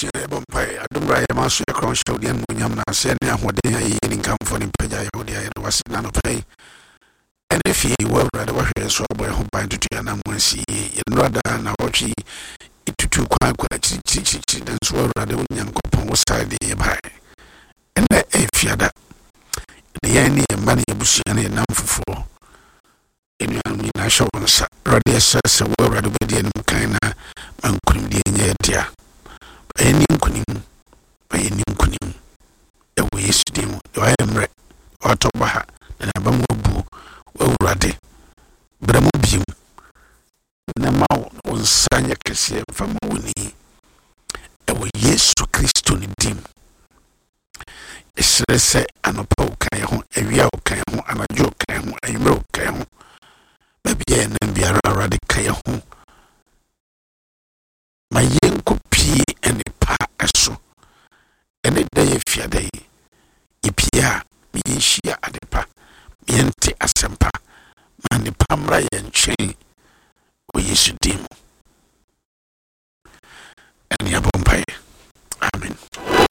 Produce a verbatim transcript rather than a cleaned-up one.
Yɛbɛsua yɛbɔmpae adomra yɛ ma so yɛkorɔ hyɛ wode animuonyam na asɛ ne ahoɔden a yɛyɛ ne nkamfo ne mpagya yɛwode a yɛde wase na nɔpɛi ɛne fie wɔ awurade wɔhwɛ so abɔ yɛ ho ban tutu ana mu asi yɛnnora daa na wɔtwe ɛtutu kwan kwan akyirikyirikyirikyiri na nso awurade wo nyankopɔn wo sare de yɛbae ɛnɛ ɛfiada ne yɛn ne yɛmma ne yɛbusua ne yɛnam foforɔ ɛnuanom nyinaa hyɛ wo nsa awurade yɛsɛ sɛ wo awurade wobɛdi anim kan na mankonimdeɛ nyɛ yɛdea ɛyɛ nkunim ɛyɛ nkunim ɛwɔ Yesu din mu ɛwɔ mmerɛ ɔtɔ ba ha na naba mu abu wawurade brɛ mu biem na ma wo nsa nyɛ kɛseɛ mfa ma wo ni ɛwɔ Yesu Kristo ne dim ɛsrɛ sɛ anɔpa wo kan ho awia wo kan ho anadwo wo kan ho anwummerɛ wo kan ho baabi a yɛnam biara awurade ka yɛ ho ma yɛnkɔ pie ɛne pa ɛso ɛne da yɛ fiada yi yɛpie a yɛnhyia adepa yɛnte asɛmpa ma nnipa mmra yɛn nkyɛn wɔ Yesu din mu